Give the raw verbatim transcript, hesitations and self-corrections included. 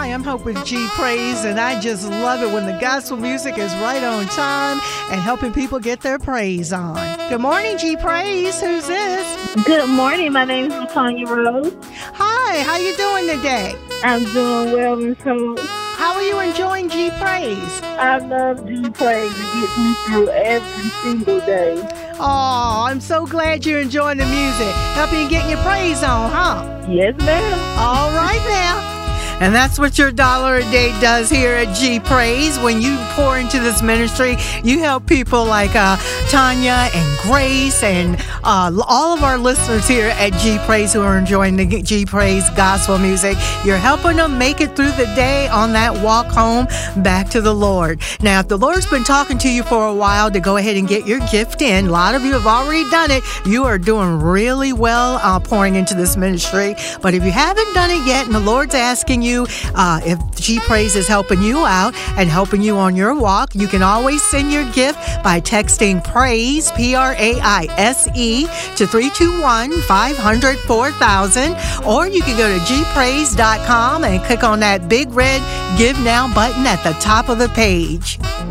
Hi, I'm Hope with G Praise, and I just love it when the gospel music is right on time and helping people get their praise on. Good morning, G Praise. Who's this? Good morning. My name is LaTanya Rose. Hi, how you doing today? I'm doing well, Miss Hope. How are you enjoying G Praise? I love G Praise. It gets me through every single day. Oh, I'm so glad you're enjoying the music. Helping you get your praise on, huh? Yes, ma'am. All right now. And that's what your dollar a day does here at G Praise. When you pour into this ministry, you help people like uh, Tanya and Grace and uh, all of our listeners here at G Praise who are enjoying the G Praise gospel music. You're helping them make it through the day on that walk home back to the Lord. Now, if the Lord's been talking to you for a while to go ahead and get your gift in, a lot of you have already done it. You are doing really well uh, pouring into this ministry. But if you haven't done it yet and the Lord's asking you, You, uh, if G Praise is helping you out and helping you on your walk, you can always send your gift by texting PRAISE, P R A I S E, to three two one, five hundred, four thousand, or you can go to g praise dot com and click on that big red Give Now button at the top of the page.